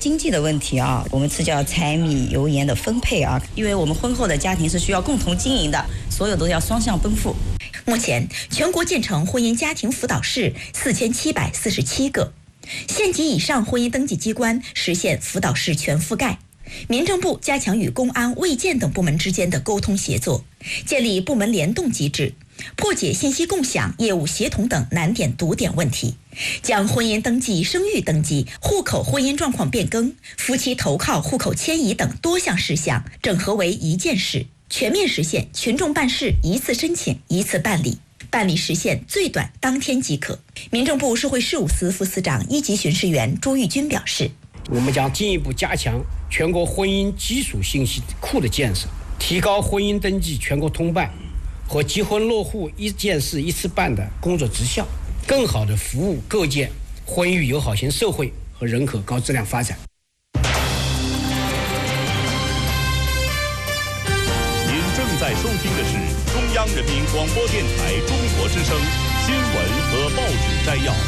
经济的问题啊，我们是叫柴米油盐的分配啊，因为我们婚后的家庭是需要共同经营的，所有都要双向奔赴。 目前全国建成婚姻家庭辅导室4747个，县级以上婚姻登记机关实现辅导室全覆盖。民政部加强与公安、卫健等部门之间的沟通协作，建立部门联动机制，破解信息共享、业务协同等难点堵点问题，将婚姻登记、生育登记、户口婚姻状况变更、夫妻投靠、户口迁移等多项事项整合为一件事，全面实现群众办事一次申请一次办理，办理时限最短当天即可。民政部社会事务司副司长1级巡视员朱玉军表示， 我们将进一步加强全国婚姻基础信息库的建设，提高婚姻登记全国通办和结婚落户一件事一次办的工作质效，更好地服务构建婚育友好型社会和人口高质量发展。 您正在收听的是中央人民广播电台中国之声新闻和报纸摘要。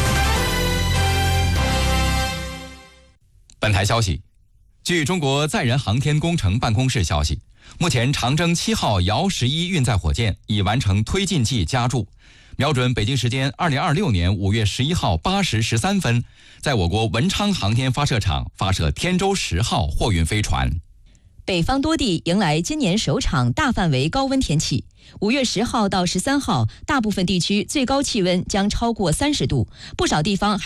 本台消息，据中国载人航天工程办公室消息，目前长征7号遥11运载火箭已完成推进剂加注，瞄准北京时间2026年5月11号8时13分，在我国文昌航天发射场发射天舟10号货运飞船。 北方多地迎来今年首场大范围高温天气。5月10号到13号，大部分地区最高气温将超过30度，不少地方还